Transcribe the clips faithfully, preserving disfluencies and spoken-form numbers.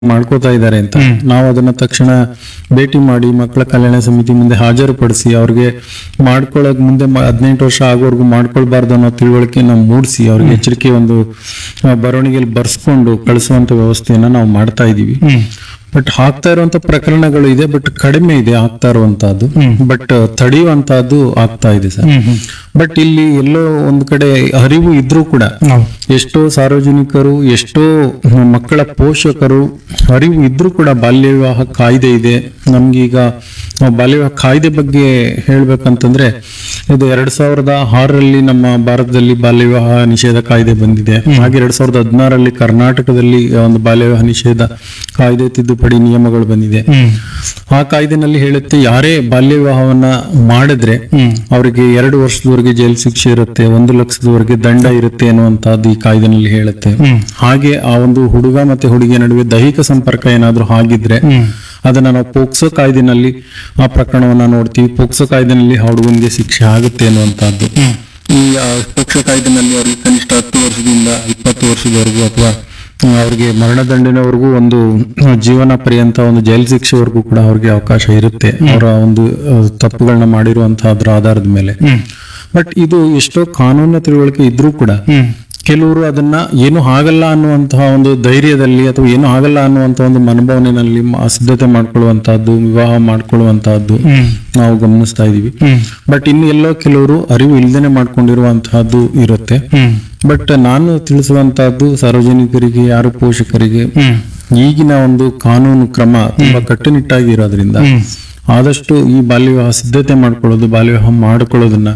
ಮಾಡ್ಕೋತಾ ಇದ್ದಾರೆ ಅಂತ ನಾವು ಅದನ್ನ ತಕ್ಷಣ ಭೇಟಿ ಮಾಡಿ ಮಕ್ಕಳ ಕಲ್ಯಾಣ ಸಮಿತಿ ಮುಂದೆ ಹಾಜರುಪಡಿಸಿ ಅವ್ರಿಗೆ ಮಾಡ್ಕೊಳ್ಳೋಕ್ ಮುಂದೆ ಮ- ಹದಿನೆಂಟು ವರ್ಷ ಆಗೋವರೆಗೂ ಮಾಡ್ಕೊಳ್ಬಾರ್ದು ಅನ್ನೋ ತಿಳುವಳಿಕೆ ನಾವು ಮೂಡಿಸಿ ಅವ್ರಿಗೆ ಎಚ್ಚರಿಕೆ ಒಂದು ಆ, ಬರವಣಿಗೆಯಲ್ಲಿ ಬರ್ಸ್ಕೊಂಡು ಕಳಿಸುವಂತ ವ್ಯವಸ್ಥೆಯನ್ನ ನಾವು ಮಾಡ್ತಾ ಇದೀವಿ. ಬಟ್ ಆಗ್ತಾ ಇರುವಂತ ಪ್ರಕರಣಗಳು ಇದೆ, ಬಟ್ ಕಡಿಮೆ ಇದೆ ಆಗ್ತಾ ಇರುವಂತಹದ್ದು, ಬಟ್ ತಡೆಯುವಂತಹದ್ದು ಆಗ್ತಾ ಇದೆ ಸರ್. ಬಟ್ ಇಲ್ಲಿ ಎಲ್ಲೋ ಒಂದು ಕಡೆ ಅರಿವು ಇದ್ರೂ ಕೂಡ ಎಷ್ಟೋ ಸಾರ್ವಜನಿಕರು, ಎಷ್ಟೋ ಮಕ್ಕಳ ಪೋಷಕರು ಅರಿವು ಇದ್ರೂ ಕೂಡ ಬಾಲ್ಯ ವಿವಾಹ ಕಾಯ್ದೆ ಇದೆ. ನಮ್ಗೀಗ ಬಾಲ್ಯ ವಿವಾಹ ಕಾಯ್ದೆ ಬಗ್ಗೆ ಹೇಳ್ಬೇಕಂತಂದ್ರೆ ಇದು ಎರಡ್ ಸಾವಿರದ ಆರರಲ್ಲಿ ನಮ್ಮ ಭಾರತದಲ್ಲಿ ಬಾಲ್ಯ ವಿವಾಹ ನಿಷೇಧ ಕಾಯ್ದೆ ಬಂದಿದೆ. ಹಾಗೆ ಎರಡ್ ಸಾವಿರದ ಹದಿನಾರರಲ್ಲಿ ಕರ್ನಾಟಕದಲ್ಲಿ ಒಂದು ಬಾಲ್ಯ ವಿವಾಹ ನಿಷೇಧ ಕಾಯ್ದೆ ತಿದ್ದುಪಡಿ ನಿಯಮಗಳು ಬಂದಿದೆ. ಆ ಕಾಯ್ದೆನಲ್ಲಿ ಹೇಳುತ್ತೆ, ಯಾರೇ ಬಾಲ್ಯ ವಿವಾಹವನ್ನ ಮಾಡಿದ್ರೆ ಅವರಿಗೆ ಎರಡು ವರ್ಷದವರೆಗೆ ಜೈಲು ಶಿಕ್ಷೆ ಇರುತ್ತೆ, ಒಂದು ಲಕ್ಷದವರೆಗೆ ದಂಡ ಇರುತ್ತೆ ಅನ್ನುವಂತಹದ್ದು ಈ ಕಾಯ್ದೆನಲ್ಲಿ ಹೇಳುತ್ತೆ. ಹಾಗೆ ಆ ಒಂದು ಹುಡುಗ ಮತ್ತೆ ಹುಡುಗಿಯ ನಡುವೆ ದೈಹಿಕ ಸಂಪರ್ಕ ಏನಾದ್ರೂ ಆಗಿದ್ರೆ ಅದನ್ನ ನಾವು ಪೋಕ್ಸೋ ಕಾಯ್ದೆನಲ್ಲಿ ಆ ಪ್ರಕರಣವನ್ನ ನೋಡ್ತೀವಿ. ಪೋಕ್ಸೋ ಕಾಯ್ದೆನಲ್ಲಿ ಆ ಹುಡುಗನಿಗೆ ಶಿಕ್ಷೆ ಆಗುತ್ತೆ ಅನ್ನುವಂತಹದ್ದು. ಈ ಆ, ಪೋಕ್ಸೋ ಕಾಯ್ದೆನಲ್ಲಿ ಅವ್ರಿಗೆ ಕನಿಷ್ಠ ಹತ್ತು ವರ್ಷದಿಂದ ಇಪ್ಪತ್ತು ವರ್ಷದವರೆಗೂ ಅಥವಾ ಅವ್ರಿಗೆ ಮರಣದಂಡನೆವರೆಗೂ ಒಂದು ಜೀವನ ಪರ್ಯಂತ ಒಂದು ಜೈಲು ಶಿಕ್ಷೆವರೆಗೂ ಕೂಡ ಅವ್ರಿಗೆ ಅವಕಾಶ ಇರುತ್ತೆ, ಅವರ ಒಂದು ಆ, ತಪ್ಪುಗಳನ್ನ ಮಾಡಿರುವಂತಹದ್ರ ಆಧಾರದ ಮೇಲೆ. ಬಟ್ ಇದು ಎಷ್ಟೋ ಕಾನೂನಿನ ತಿಳುವಳಿಕೆ ಇದ್ರೂ ಕೂಡ ಕೆಲವರು ಅದನ್ನ ಏನು ಆಗಲ್ಲ ಅನ್ನುವಂತಹ ಒಂದು ಧೈರ್ಯದಲ್ಲಿ ಅಥವಾ ಏನು ಆಗಲ್ಲ ಅನ್ನುವಂತ ಒಂದು ಮನೋಭಾವನೆಯಲ್ಲಿ ಮ- ಸಿದ್ಧತೆ ಮಾಡ್ಕೊಳ್ಳುವಂತಹದ್ದು, ವಿವಾಹ ಮಾಡ್ಕೊಳ್ಳುವಂತಹದ್ದು ನಾವು ಗಮನಿಸ್ತಾ ಇದೀವಿ. ಬಟ್ ಇನ್ನು ಎಲ್ಲೋ ಕೆಲವರು ಅರಿವು ಇಲ್ದೇನೆ ಮಾಡ್ಕೊಂಡಿರುವಂತಹದ್ದು ಇರುತ್ತೆ. ಬಟ್ ನಾನು ತಿಳಿಸುವಂತಹದ್ದು ಸಾರ್ವಜನಿಕರಿಗೆ, ಯಾರು ಪೋಷಕರಿಗೆ, ಈಗಿನ ಒಂದು ಕಾನೂನು ಕ್ರಮ ತುಂಬಾ ಕಟ್ಟುನಿಟ್ಟಾಗಿ ಇರೋದ್ರಿಂದ ಆದಷ್ಟು ಈ ಬಾಲ್ಯ ವಿವಾಹ ಸಿದ್ಧತೆ ಮಾಡ್ಕೊಳ್ಳೋದು, ಬಾಲ್ಯ ವಿವಾಹ ಮಾಡ್ಕೊಳ್ಳೋದನ್ನ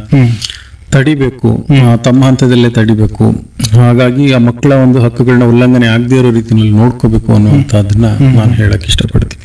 ತಡಿಬೇಕು, ಆ, ತಮ್ಮ ಹಂತದಲ್ಲೇ ತಡಿಬೇಕು. ಹಾಗಾಗಿ ಆ ಮಕ್ಕಳ ಒಂದು ಹಕ್ಕುಗಳನ್ನ ಉಲ್ಲಂಘನೆ ಆಗದೇ ಇರೋ ರೀತಿಯಲ್ಲಿ ನೋಡ್ಕೋಬೇಕು ಅನ್ನುವಂಥದ್ದನ್ನ ನಾನು ಹೇಳಕ್ ಇಷ್ಟಪಡ್ತೀನಿ.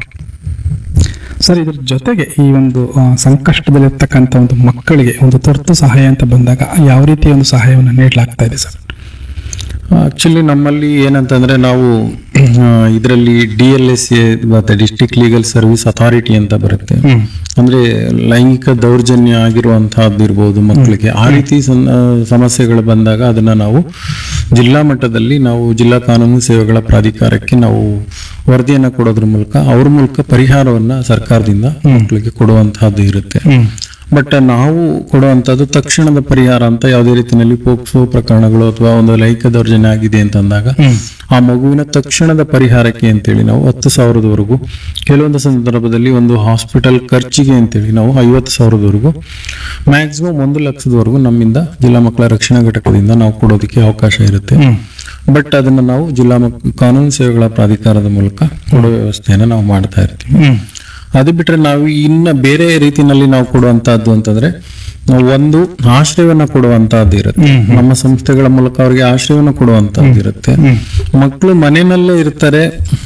ಸರ್, ಇದ್ರ ಜೊತೆಗೆ ಈ ಒಂದು ಆ, ಸಂಕಷ್ಟದಲ್ಲಿರ್ತಕ್ಕಂಥ ಒಂದು ಮಕ್ಕಳಿಗೆ ಒಂದು ತುರ್ತು ಸಹಾಯ ಅಂತ ಬಂದಾಗ ಯಾವ ರೀತಿಯ ಒಂದು ಸಹಾಯವನ್ನು ನೀಡಲಾಗ್ತಾ ಇದೆ ಸರ್? ಆಕ್ಚುಲಿ ನಮ್ಮಲ್ಲಿ ಏನಂತಂದ್ರೆ ನಾವು ಇದರಲ್ಲಿ ಡಿ ಎಲ್ ಎಸ್ ಎ ಮತ್ತೆ ಡಿಸ್ಟ್ರಿಕ್ಟ್ ಲೀಗಲ್ ಸರ್ವಿಸ್ ಅಥಾರಿಟಿ ಅಂತ ಬರುತ್ತೆ. ಅಂದ್ರೆ ಲೈಂಗಿಕ ದೌರ್ಜನ್ಯ ಆಗಿರುವಂತಹದ್ದು ಇರ್ಬೋದು ಮಕ್ಕಳಿಗೆ, ಆ ರೀತಿ ಸಂ- ಆ, ಸಮಸ್ಯೆಗಳು ಬಂದಾಗ ಅದನ್ನ ನಾವು ಜಿಲ್ಲಾ ಮಟ್ಟದಲ್ಲಿ ನಾವು ಜಿಲ್ಲಾ ಕಾನೂನು ಸೇವೆಗಳ ಪ್ರಾಧಿಕಾರಕ್ಕೆ ನಾವು ವರದಿಯನ್ನ ಕೊಡೋದ್ರ ಮೂಲಕ ಅವ್ರ ಮೂಲಕ ಪರಿಹಾರವನ್ನ ಸರ್ಕಾರದಿಂದ ಮಕ್ಕಳಿಗೆ ಕೊಡುವಂತಹದ್ದು ಇರುತ್ತೆ. ಬಟ್ ನಾವು ಕೊಡುವಂತದ್ದು ತಕ್ಷಣದ ಪರಿಹಾರ ಅಂತ ಯಾವುದೇ ರೀತಿಯಲ್ಲಿ ಪೋಕ್ಸೋ ಪ್ರಕರಣಗಳು ಅಥವಾ ಒಂದು ಲೈಂಗಿಕ ದೌರ್ಜನ್ಯ ಆಗಿದೆ ಅಂತಂದಾಗ ಆ ಮಗುವಿನ ತಕ್ಷಣದ ಪರಿಹಾರಕ್ಕೆ ಅಂತೇಳಿ ನಾವು ಹತ್ತು ಸಾವಿರದವರೆಗೂ, ಕೆಲವೊಂದು ಸಂದರ್ಭದಲ್ಲಿ ಒಂದು ಹಾಸ್ಪಿಟಲ್ ಖರ್ಚಿಗೆ ಅಂತೇಳಿ ನಾವು ಐವತ್ತು ಸಾವಿರದವರೆಗೂ, ಮ್ಯಾಕ್ಸಿಮಮ್ ಒಂದು ಲಕ್ಷದವರೆಗೂ ನಮ್ಮಿಂದ ಜಿಲ್ಲಾ ಮಕ್ಕಳ ರಕ್ಷಣಾ ಘಟಕದಿಂದ ನಾವು ಕೊಡೋದಕ್ಕೆ ಅವಕಾಶ ಇರುತ್ತೆ. ಬಟ್ ಅದನ್ನ ನಾವು ಜಿಲ್ಲಾ ಮಕ್- ಕಾನೂನು ಸೇವೆಗಳ ಪ್ರಾಧಿಕಾರದ ಮೂಲಕ ಕೊಡೋ ವ್ಯವಸ್ಥೆಯನ್ನ ನಾವು ಮಾಡ್ತಾ ಇರ್ತೀವಿ. ಅದು ಬಿಟ್ರೆ ನಾವು ಇನ್ನ ಬೇರೆ ರೀತಿಯಲ್ಲಿ ನಾವು ಕೊಡುವಂತಹದ್ದು ಅಂತಂದ್ರೆ ನಾವು ಒಂದು ಆಶ್ರಯವನ್ನ ಕೊಡುವಂತಹದ್ದು ಇರುತ್ತೆ. ನಮ್ಮ ಸಂಸ್ಥೆಗಳ ಮೂಲಕ ಅವರಿಗೆ ಆಶ್ರಯವನ್ನ ಕೊಡುವಂತಹದ್ದು ಇರುತ್ತೆ. ಮಕ್ಕಳು ಮನೆಯಲ್ಲೇ ಇರ್ತಾರೆ,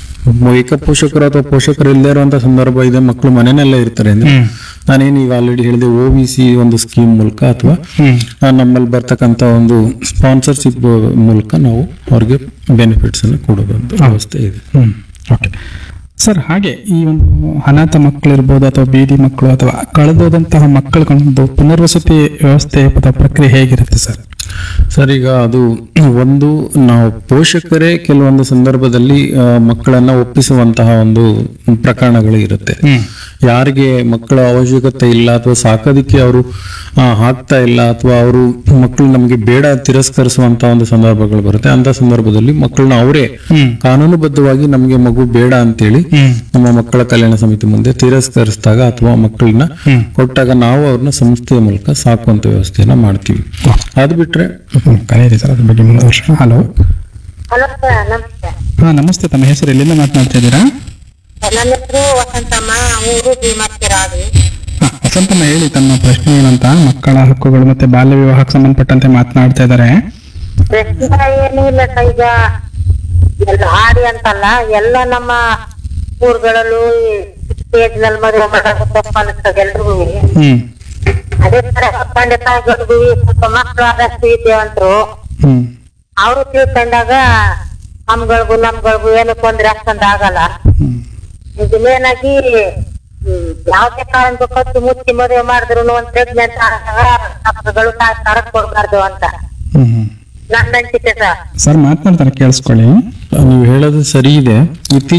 ಏಕ ಪೋಷಕರು ಅಥವಾ ಪೋಷಕರು ಇಲ್ಲದೆ ಇರುವಂತ ಸಂದರ್ಭ ಇದೆ, ಮಕ್ಕಳು ಮನೆಯಲ್ಲೇ ಇರ್ತಾರೆ ಅಂದ್ರೆ ನಾನೇನು ಈಗ ಆಲ್ರೆಡಿ ಹೇಳಿದೆ, ಒ ಬಿ ಸಿ ಒಂದು ಸ್ಕೀಮ್ ಮೂಲಕ ಅಥವಾ ನಮ್ಮಲ್ಲಿ ಬರ್ತಕ್ಕಂತ ಒಂದು ಸ್ಪಾನ್ಸರ್ಶಿಪ್ ಮೂಲಕ ನಾವು ಅವ್ರಿಗೆ ಬೆನಿಫಿಟ್ಸ್ ಅನ್ನು ಕೊಡೋದಂತ ವ್ಯವಸ್ಥೆ ಇದೆ. ಓಕೆ ಸರ್, ಹಾಗೆ ಈ ಒಂದು ಅನಾಥ ಮಕ್ಕಳಿರ್ಬೋದು ಅಥವಾ ಬೀದಿ ಮಕ್ಕಳು ಅಥವಾ ಕಳೆದೋದಂತಹ ಮಕ್ಕಳಿಗೊಂದು ಪುನರ್ವಸತಿ ವ್ಯವಸ್ಥೆ ಅಥವಾ ಪ್ರಕ್ರಿಯೆ ಹೇಗಿರುತ್ತೆ ಸರ್? ಸರ್, ಈಗ ಅದು ಒಂದು ನಾವು ಪೋಷಕರೇ ಕೆಲವೊಂದು ಸಂದರ್ಭದಲ್ಲಿ ಆ, ಮಕ್ಕಳನ್ನ ಒಪ್ಪಿಸುವಂತಹ ಒಂದು ಪ್ರಕರಣಗಳು ಇರುತ್ತೆ. ಯಾರಿಗೆ ಮಕ್ಕಳ ಅವಶ್ಯಕತೆ ಇಲ್ಲ ಅಥವಾ ಸಾಕೋದಿಕ್ಕೆ ಅವರು ಆಗ್ತಾ ಇಲ್ಲ ಅಥವಾ ಅವರು ಮಕ್ಕಳು ನಮಗೆ ಬೇಡ ತಿರಸ್ಕರಿಸುವಂತ ಒಂದು ಸಂದರ್ಭಗಳು ಬರುತ್ತೆ. ಅಂತ ಸಂದರ್ಭದಲ್ಲಿ ಮಕ್ಕಳನ್ನ ಅವರೇ ಕಾನೂನುಬದ್ಧವಾಗಿ ನಮಗೆ ಮಗು ಬೇಡ ಅಂತೇಳಿ ನಮ್ಮ ಮಕ್ಕಳ ಕಲ್ಯಾಣ ಸಮಿತಿ ಮುಂದೆ ತಿರಸ್ಕರಿಸಿದಾಗ ಅಥವಾ ಮಕ್ಕಳನ್ನ ಕೊಟ್ಟಾಗ ನಾವು ಅವ್ರನ್ನ ಸಂಸ್ಥೆಯ ಮೂಲಕ ಸಾಕುವಂತ ವ್ಯವಸ್ಥೆಯನ್ನ ಮಾಡ್ತೀವಿ. ಅದ್ ಬಿಟ್ರೆ ಕರೆಯಿರಿ ಸರ್, ಅದ್ರ ಬಗ್ಗೆ ಮುಂದುವರ್ಷ. ಹಲೋ. ಹಲೋ ಸರ್, ನಮಸ್ತೆ. ಹಾ, ನಮಸ್ತೆ. ತಮ್ಮ ಹೆಸರು ಎಲ್ಲಿಂದ ಮಾತನಾಡ್ತಾ ಇದ್ದೀರಾ? ನನ್ನ ಹೆಸರು ವಸಂತಮ್ಮ, ಊರು ಭೀಮತ್ತಿರಾಗಿ. ಹಾ, ವಸಂತಮ್ಮ ಹೇಳಿ ತಮ್ಮ ಪ್ರಶ್ನೆ ಏನಂತ. ಮಕ್ಕಳ ಹಕ್ಕುಗಳು ಮತ್ತೆ ಬಾಲ್ಯ ವಿವಾಹಕ್ಕೆ ಸಂಬಂಧಪಟ್ಟಂತೆ ಮಾತನಾಡ್ತಾ ಇದ್ದಾರೆ. ಪ್ರಶ್ನೆ ಏನೂ ಇಲ್ಲ ಸರ್. ಈಗ ಎಲ್ಲ ಹಾಡಿ ಅಂತಲ್ಲ, ಎಲ್ಲ ನಮ್ಮ ಊರುಗಳಲ್ಲೂ ಸ್ಟೇಜ್ ನಲ್ಲಿ ಮದುವೆ ಮಾಡೋದು ತಪ್ಪು ಅನಿಸ್ತದೆ ಎಲ್ರಿಗೂ. ಹ್ಮ್ ಅದೇ ತರ ತಂದೆ ತಾಯಿಗಳಿಗೂ ಸ್ವಲ್ಪ ಮಕ್ಕಳು ಆದಷ್ಟು ವಿದ್ಯಾವಂತರು ಹ್ಮ್ ಅವರು ತಿಳ್ಕೊಂಡಾಗ ನಮ್ಗಳಿಗೂ ನಮ್ಗಳಿಗೂ ಏನು ತೊಂದ್ರೆ ಅಷ್ಟೊಂದು ಆಗಲ್ಲ. ಹ್ಮ್ ಇದು ಮೇನ್ ಆಗಿ ಹ್ಮ್, ಯಾವ್ದೇ ಕಾರಣಕ್ಕೂ ಕತ್ತು ಮುಚ್ಚಿ ಮದುವೆ ಮಾಡಿದ್ರು ಒಂದ್ ಪ್ರೆಗ್ನೆಂಟ್ ಆದಾಗ ಮಕ್ಕಳುಗಳು ತರಕ್ ಕೊಡ್ಬಾರ್ದು ಅಂತ. ಹ್ಮ್ ನಂದು ಹಂಚಿಕೆ ಸರ್. ಸರ್ ಮಾತನಾಡ್ತಾರೆ ಕೇಳಿಸ್ಕೊಳ್ಳಿ. ನೀವು ಹೇಳೋದು ಸರಿ ಇದೆ. ಇತ್ತೀಚೆಗೆ